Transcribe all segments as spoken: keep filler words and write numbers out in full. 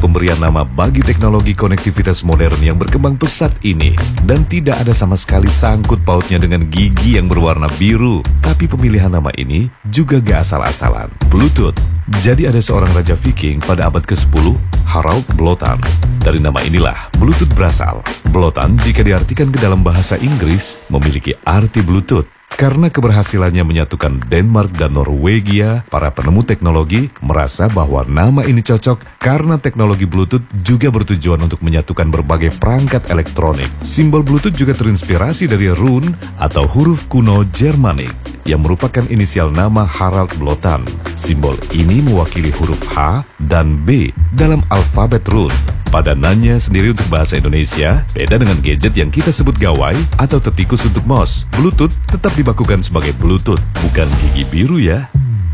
pemberian nama bagi teknologi konektivitas modern yang berkembang pesat ini. Dan tidak ada sama sekali sangkut pautnya dengan gigi yang berwarna biru. Tapi pemilihan nama ini juga gak asal-asalan. Bluetooth. Jadi ada seorang raja Viking pada abad kesepuluh, Harald Blåtand. Dari nama inilah Bluetooth berasal. Blåtand jika diartikan ke dalam bahasa Inggris memiliki arti Bluetooth. Karena keberhasilannya menyatukan Denmark dan Norwegia, para penemu teknologi merasa bahwa nama ini cocok karena teknologi Bluetooth juga bertujuan untuk menyatukan berbagai perangkat elektronik. Simbol Bluetooth juga terinspirasi dari rune atau huruf kuno Jermanik yang merupakan inisial nama Harald Blåtand. Simbol ini mewakili huruf H dan B dalam alfabet rune. Padanannya sendiri untuk bahasa Indonesia, beda dengan gadget yang kita sebut gawai atau tetikus untuk mouse. Bluetooth tetap dibakukan sebagai Bluetooth, bukan gigi biru ya.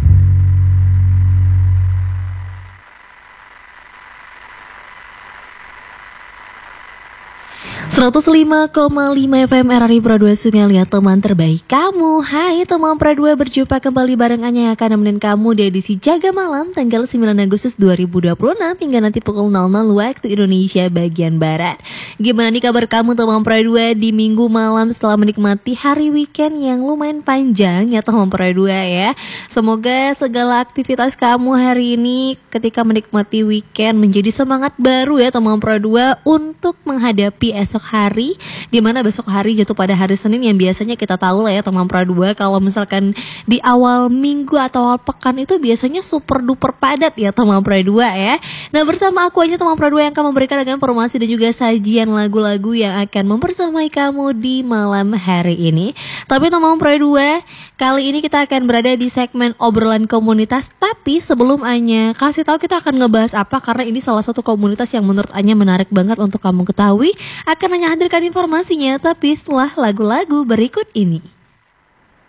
seratus lima koma lima F M R R I Pro dua Sungai Liat, teman terbaik kamu. Hai teman Pro dua, berjumpa kembali bareng Anya yang akan nemenin kamu di edisi Jaga Malam tanggal sembilan Agustus dua ribu dua puluh enam hingga nanti pukul nol nol waktu Indonesia bagian Barat. Gimana nih kabar kamu teman Pro dua di minggu malam setelah menikmati hari weekend yang lumayan panjang ya teman Pro dua ya. Semoga segala aktivitas kamu hari ini ketika menikmati weekend menjadi semangat baru ya teman Pro dua untuk menghadapi esok hari, dimana besok hari jatuh pada hari Senin yang biasanya kita tahu lah ya teman Pro dua, kalau misalkan di awal minggu atau awal pekan itu biasanya super duper padat ya teman Pro dua ya. Nah bersama aku aja teman Pro dua yang akan memberikan dengan informasi dan juga sajian lagu-lagu yang akan mempersamai kamu di malam hari ini. Tapi teman Pro dua, kali ini kita akan berada di segmen obrolan komunitas. Tapi sebelum Anya kasih tahu kita akan ngebahas apa, karena ini salah satu komunitas yang menurut Anya menarik banget untuk kamu ketahui, akan hanya hadirkan informasinya tapi setelah lagu-lagu berikut ini.